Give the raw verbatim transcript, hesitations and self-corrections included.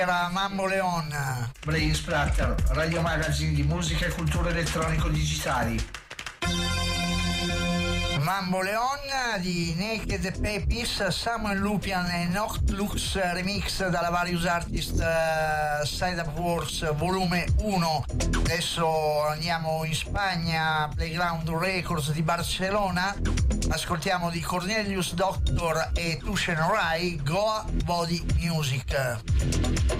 Era Mambo Leon, Brain Splatter, radio magazine di musica e cultura elettronico digitali. Mambo Leon di Naked Papis, Samuel Lupian e Noctlux remix dalla Various Artist uh, Side Up Wars volume uno. Adesso andiamo in Spagna, Playground Records di Barcellona, ascoltiamo di Cornelius Doctor e Tushen Rai, Goa Body Music.